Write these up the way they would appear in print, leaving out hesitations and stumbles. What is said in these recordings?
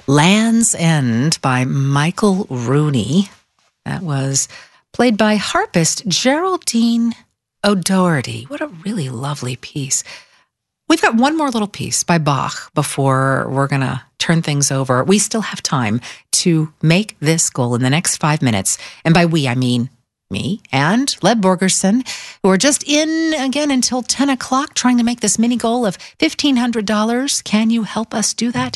Land's End by Michael Rooney. That was played by harpist Geraldine O'Doherty. What a really lovely piece. We've got one more little piece by Bach before we're going to turn things over. We still have time to make this goal in the next 5 minutes. And by we, I mean me and Leb Borgerson, who are just in again until 10 o'clock trying to make this mini goal of $1,500. Can you help us do that?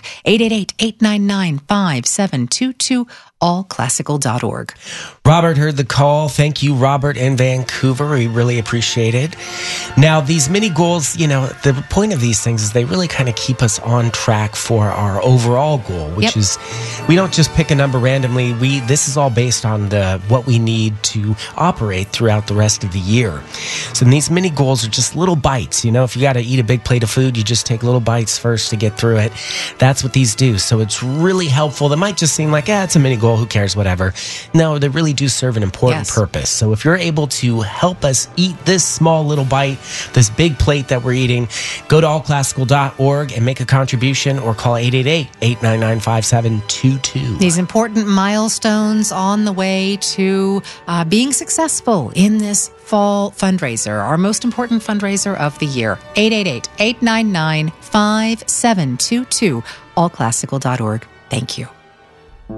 888-899-5722, allclassical.org. Robert heard the call. Thank you, Robert in Vancouver. We really appreciate it. Now, these mini goals, the point of these things is they really kind of keep us on track for our overall goal, which is we don't just pick a number randomly. This is all based on what we need to operate throughout the rest of the year. So these mini goals are just little bites. If you got to eat a big plate of food, you just take little bites first to get through it. That's what these do. So it's really helpful. That might just seem like, it's a mini goal. Who cares? Whatever. No, they really do serve an important purpose. So if you're able to help us eat this small little bite, this big plate that we're eating, go to allclassical.org and make a contribution or call 888-899-5722. These important milestones on the way to being successful in this fall fundraiser, our most important fundraiser of the year. 888-899-5722, allclassical.org. Thank you.